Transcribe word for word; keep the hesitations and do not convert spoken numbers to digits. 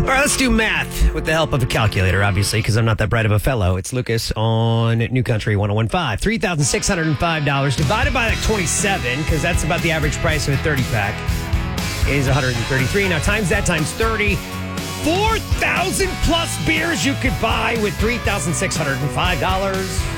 All right, let's do math with the help of a calculator, obviously, because I'm not that bright of a fellow. It's Lucas on New Country one oh one point five. three thousand six hundred five dollars divided by like twenty-seven, because that's about the average price of a thirty-pack, is one hundred thirty-three. Now, times that times thirty, four thousand plus beers you could buy with three thousand six hundred five dollars.